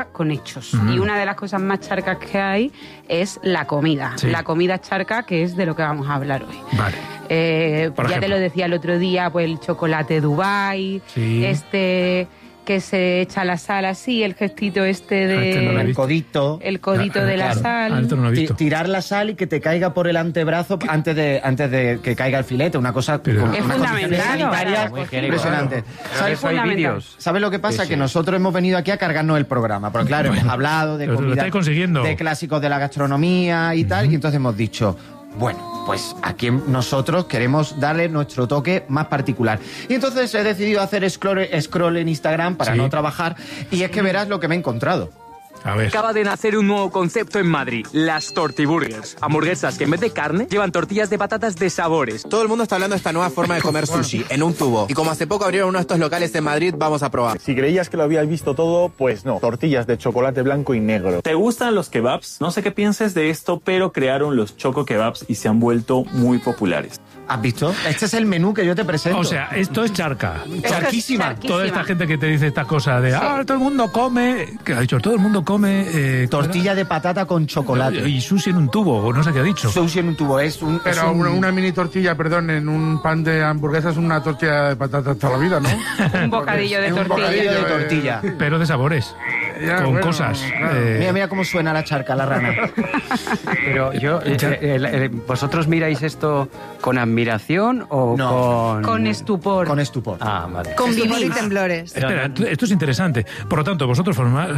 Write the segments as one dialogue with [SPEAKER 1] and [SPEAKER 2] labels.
[SPEAKER 1] con hechos. Y una de las cosas más charcas que hay es la comida.
[SPEAKER 2] Sí.
[SPEAKER 1] La comida charca, que es de lo que vamos a hablar hoy.
[SPEAKER 2] Vale.
[SPEAKER 1] Ya te lo decía el otro día, pues el chocolate Dubai,
[SPEAKER 2] Sí.
[SPEAKER 1] que se echa la sal así, el gestito
[SPEAKER 3] El codito.
[SPEAKER 1] El codito de la sal.
[SPEAKER 2] Esto no lo he visto.
[SPEAKER 3] Tirar la sal y que te caiga por el antebrazo antes de que caiga el filete. Una cosa
[SPEAKER 2] Pero-
[SPEAKER 3] con
[SPEAKER 1] Es
[SPEAKER 3] unas condiciones
[SPEAKER 1] fundamental.
[SPEAKER 3] sanitarias
[SPEAKER 4] Muy higiénico,
[SPEAKER 3] impresionantes.
[SPEAKER 4] claro.
[SPEAKER 3] ¿Sabes,
[SPEAKER 1] Eso hay vídeos.
[SPEAKER 3] ¿Sabes lo que pasa?
[SPEAKER 4] Sí,
[SPEAKER 3] Que
[SPEAKER 4] sí.
[SPEAKER 3] nosotros hemos venido aquí a cargarnos el programa. Porque claro, hemos hablado de
[SPEAKER 2] Pero lo
[SPEAKER 3] comida,
[SPEAKER 2] estáis consiguiendo.
[SPEAKER 3] de clásicos de la gastronomía y tal. Y entonces hemos dicho, bueno, pues aquí nosotros queremos darle nuestro toque más particular. Y entonces he decidido hacer scroll en Instagram para
[SPEAKER 2] Sí.
[SPEAKER 3] no trabajar. Y es que verás lo que me he encontrado.
[SPEAKER 2] A ver.
[SPEAKER 5] Acaba de nacer un nuevo concepto en Madrid, las tortiburgers. Hamburguesas que en vez de carne llevan tortillas de patatas de sabores.
[SPEAKER 6] Todo el mundo está hablando de esta nueva forma de comer sushi, en un tubo. Y como hace poco abrieron uno de estos locales en Madrid, vamos a probar.
[SPEAKER 7] Si creías que lo habías visto todo, pues no. Tortillas de chocolate blanco y negro.
[SPEAKER 8] ¿Te gustan los kebabs? No sé qué pienses de esto, pero crearon los choco kebabs y se han vuelto muy populares.
[SPEAKER 3] ¿Has visto? Este es el menú que yo te presento.
[SPEAKER 2] O sea, esto es charca.
[SPEAKER 3] Charquísima.
[SPEAKER 2] Toda esta gente que te dice esta cosa de todo el mundo come, que ha dicho, todo el mundo come
[SPEAKER 3] Tortilla de patata con chocolate.
[SPEAKER 2] y sushi en un tubo, o no sé qué ha dicho.
[SPEAKER 3] Sushi en un tubo.
[SPEAKER 9] Pero una mini tortilla, perdón, en un pan de hamburguesa es una tortilla de patatas toda la vida, ¿no?
[SPEAKER 1] Un bocadillo de
[SPEAKER 3] Es un
[SPEAKER 1] tortilla.
[SPEAKER 3] bocadillo de tortilla.
[SPEAKER 2] Pero de sabores,
[SPEAKER 9] Ya,
[SPEAKER 2] con
[SPEAKER 9] bueno,
[SPEAKER 2] cosas.
[SPEAKER 9] claro.
[SPEAKER 3] Mira cómo suena la charca, la rana.
[SPEAKER 4] Pero ¿vosotros miráis esto con admiración o
[SPEAKER 3] No.
[SPEAKER 1] Con estupor.
[SPEAKER 3] Con estupor.
[SPEAKER 4] Ah, vale.
[SPEAKER 10] Convivir y temblores.
[SPEAKER 2] Espera, esto es interesante. Por lo tanto, vosotros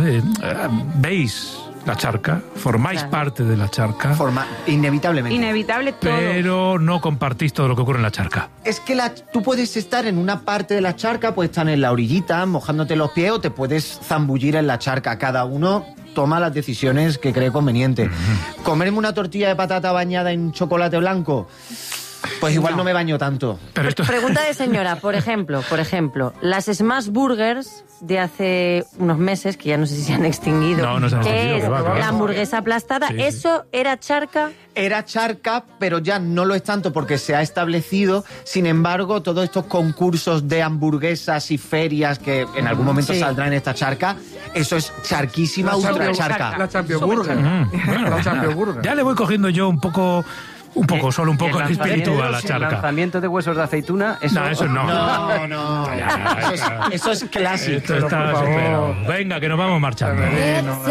[SPEAKER 2] veis la charca, formáis parte de la charca,
[SPEAKER 3] Inevitablemente.
[SPEAKER 1] Inevitable todo.
[SPEAKER 2] pero no compartís todo lo que ocurre en la charca.
[SPEAKER 3] Es que tú puedes estar en una parte de la charca, puedes estar en la orillita, mojándote los pies, o te puedes zambullir en la charca. Cada uno toma las decisiones que cree conveniente. ¿Comerme una tortilla de patata bañada en chocolate blanco? Pues igual no me baño tanto.
[SPEAKER 2] Pero esto...
[SPEAKER 10] Pregunta de señora, por ejemplo, las Smash Burgers de hace unos meses, que ya no sé si se han extinguido,
[SPEAKER 2] No, no se han extinguido,
[SPEAKER 10] que es
[SPEAKER 2] que va.
[SPEAKER 10] la hamburguesa aplastada,
[SPEAKER 2] Sí, sí.
[SPEAKER 10] ¿eso era charca?
[SPEAKER 3] Era charca, pero ya no lo es tanto porque se ha establecido. Sin embargo, todos estos concursos de hamburguesas y ferias que en algún momento
[SPEAKER 10] Sí.
[SPEAKER 3] saldrán en esta charca, eso es charquísima,
[SPEAKER 9] La
[SPEAKER 3] ultra
[SPEAKER 9] Champions-
[SPEAKER 3] charca.
[SPEAKER 9] La Champions Burger.
[SPEAKER 2] Bueno,
[SPEAKER 9] La Champions Burger.
[SPEAKER 2] ya le voy cogiendo yo un poco solo un poco
[SPEAKER 4] El
[SPEAKER 2] de espíritu a la
[SPEAKER 4] el
[SPEAKER 2] charca.
[SPEAKER 4] lanzamiento de huesos de aceituna, eso...
[SPEAKER 2] No, eso no.
[SPEAKER 3] No.
[SPEAKER 2] Ya,
[SPEAKER 3] Eso es clásico.
[SPEAKER 2] Esto está
[SPEAKER 9] por favor.
[SPEAKER 2] pero venga, que nos vamos marchando.
[SPEAKER 9] Veneno.